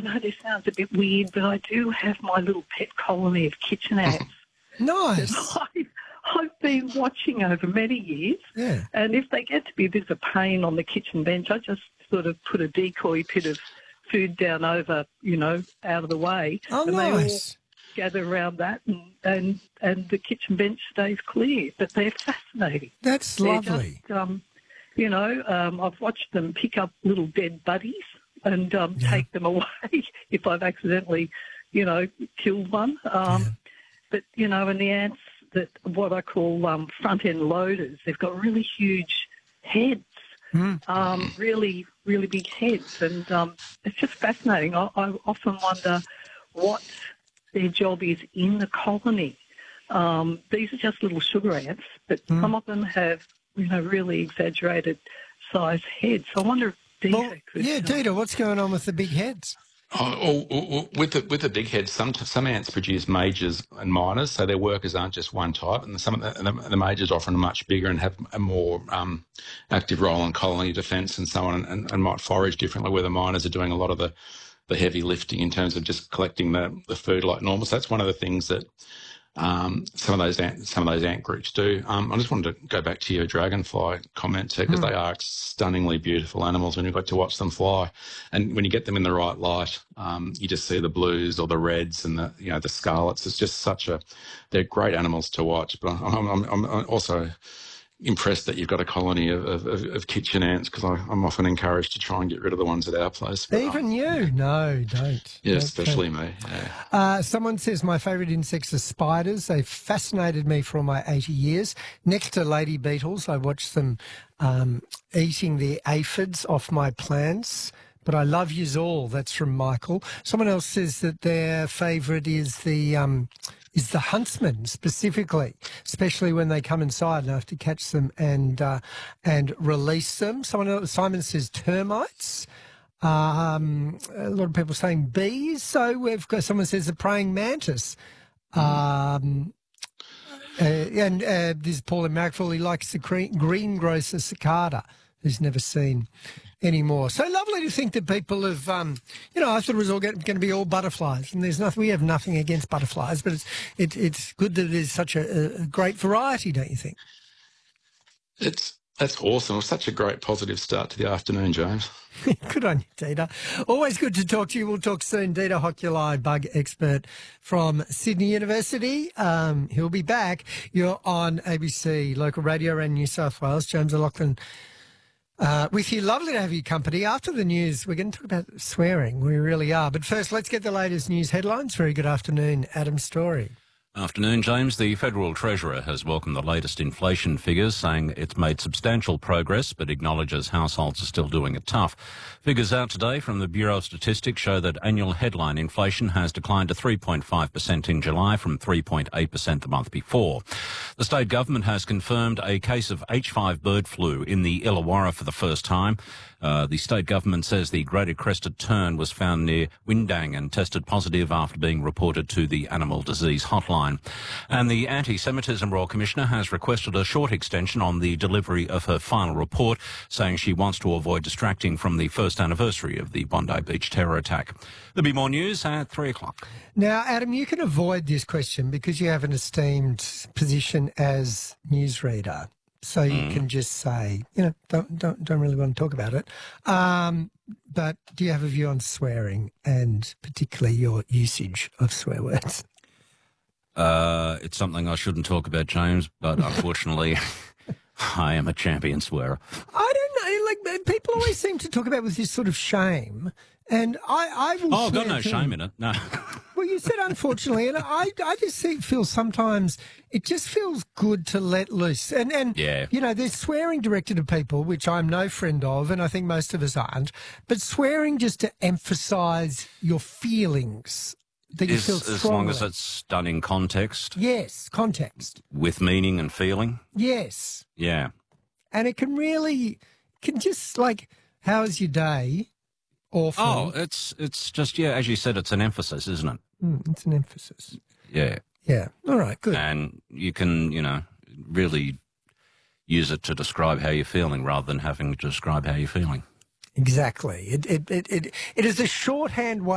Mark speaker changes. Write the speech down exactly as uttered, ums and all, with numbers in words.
Speaker 1: know this sounds a bit weird, but I do have my little pet colony of kitchen ants.
Speaker 2: Nice.
Speaker 1: I've, I've been watching over many years,
Speaker 2: Yeah.
Speaker 1: and if they get to be a bit of a pain on the kitchen bench, I just sort of put a decoy pit of food down over, you know, out of the way.
Speaker 2: Oh,
Speaker 1: and
Speaker 2: nice.
Speaker 1: they all gather around that, and, and, and the kitchen bench stays clear. But they're fascinating.
Speaker 2: That's
Speaker 1: They're
Speaker 2: lovely.
Speaker 1: Just, um, you know, um, I've watched them pick up little dead buddies and um,
Speaker 2: Yeah.
Speaker 1: take them away if I've accidentally, you know, killed one. Um,
Speaker 2: Yeah.
Speaker 1: But, you know, and the ants, that what I call um, front-end loaders, they've got really huge heads,
Speaker 2: Mm.
Speaker 1: um, really, really big heads. And um, it's just fascinating. I, I often wonder what their job is in the colony. Um, these are just little sugar ants, but
Speaker 2: Mm.
Speaker 1: some of them have, you know, really exaggerated size heads. So I wonder if Dita
Speaker 2: Well,
Speaker 1: could...
Speaker 2: yeah,
Speaker 1: um,
Speaker 2: Dita, what's going on with the big heads?
Speaker 3: Oh, oh, oh, oh, with the with the big heads, some some ants produce majors and minors, so their workers aren't just one type, and some of the, the, the majors often are much bigger and have a more um, active role in colony defence and so on, and, and might forage differently. Where the minors are doing a lot of the, the heavy lifting in terms of just collecting the, the food like normal. So that's one of the things that um, some of those ant, some of those ant groups do. Um, I just wanted to go back to your dragonfly comment too, because
Speaker 2: Mm.
Speaker 3: they are stunningly beautiful animals when you got to watch them fly, and when you get them in the right light, um, you just see the blues or the reds and the you know the scarlets. It's just such a they're great animals to watch. But I'm, I'm, I'm also impressed that you've got a colony of, of, of kitchen ants, because I'm often encouraged to try and get rid of the ones at our place. But,
Speaker 2: Even
Speaker 3: um,
Speaker 2: you? No, don't.
Speaker 3: yeah,
Speaker 2: Don't.
Speaker 3: especially me. Yeah.
Speaker 2: Uh, someone says my favourite insects are spiders. They've fascinated me for all my eighty years. Next to lady beetles, I watch them um, eating the aphids off my plants. But I love yous all. That's from Michael. Someone else says that their favourite is the um, is the huntsman specifically, especially when they come inside and I have to catch them and uh, and release them. Someone else, Simon says termites. Um, a lot of people saying bees. So we've got someone says the praying mantis. Um, uh, and uh, this is Paul in Marrickville. He likes the green, greengrocer cicada, who's never seen anymore. So lovely to think that people have, um, you know, I thought it was all going to be all butterflies, and there's nothing. We have nothing against butterflies, but it's it, it's good that there's such a, a great variety, don't you think?
Speaker 3: It's that's awesome. It was such a great positive start to the afternoon, James.
Speaker 2: Good on you, Dita. Always good to talk to you. We'll talk soon. Dita Hokulai, bug expert from Sydney University. Um, he'll be back. You're on A B C Local Radio and New South Wales. James O'Loughlin uh, with you. Lovely to have you company. After the news, we're going to talk about swearing. We really are. But first, let's get the latest news headlines. Very good afternoon, Adam Story.
Speaker 4: Afternoon, James. The Federal Treasurer has welcomed the latest inflation figures, saying it's made substantial progress, but acknowledges households are still doing it tough. Figures out today from the Bureau of Statistics show that annual headline inflation has declined to three point five percent in July from three point eight percent the month before. The state government has confirmed a case of H five bird flu in the Illawarra for the first time. Uh, the state government says the greater crested tern was found near Windang and tested positive after being reported to the Animal Disease Hotline. And the Anti-Semitism Royal Commissioner has requested a short extension on the delivery of her final report, saying she wants to avoid distracting from the first anniversary of the Bondi Beach terror attack. There'll be more news at three o'clock.
Speaker 2: Now, Adam, you can avoid this question because you have an esteemed position as newsreader. So you
Speaker 4: Mm.
Speaker 2: can just say, you know, don't don't don't really want to talk about it. Um, but do you have a view on swearing and particularly your usage of swear words?
Speaker 4: Uh, it's something I shouldn't talk about, James, but unfortunately, I am a champion swearer.
Speaker 2: I don't know. Like people always seem to talk about with this sort of shame, and I I will.
Speaker 4: Oh, I've got
Speaker 2: swear
Speaker 4: no
Speaker 2: too.
Speaker 4: shame in it. No.
Speaker 2: Well, you said unfortunately, and I, I just see, feel sometimes it just feels good to let loose. And, and
Speaker 4: Yeah.
Speaker 2: you know, there's swearing directed at people, which I'm no friend of, and I think most of us aren't, but swearing just to emphasise your feelings that you
Speaker 4: Is,
Speaker 2: feel
Speaker 4: as
Speaker 2: strongly.
Speaker 4: long as it's done in context,
Speaker 2: Yes, context.
Speaker 4: with meaning and feeling.
Speaker 2: Yes.
Speaker 4: Yeah.
Speaker 2: And it can really, can just like, how's your day? Awful.
Speaker 4: Oh, it's it's just, yeah, as you said, it's an emphasis, isn't it?
Speaker 2: Mm, it's an emphasis.
Speaker 4: Yeah.
Speaker 2: Yeah. All right, good.
Speaker 4: And you can, you know, really use it to describe how you're feeling rather than having to describe how you're feeling.
Speaker 2: Exactly. It, it, it, it, it is a shorthand way